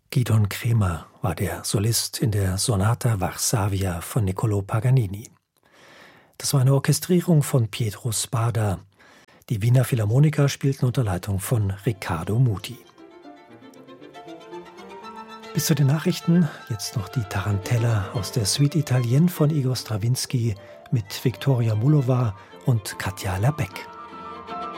Gidon Kremer war der Solist in der Sonata Varsavia von Niccolò Paganini. Das war eine Orchestrierung von Pietro Spada. Die Wiener Philharmoniker spielten unter Leitung von Riccardo Muti. Bis zu den Nachrichten jetzt noch die Tarantella aus der Suite Italienne von Igor Strawinski mit Viktoria Mullova und Katja Labeck.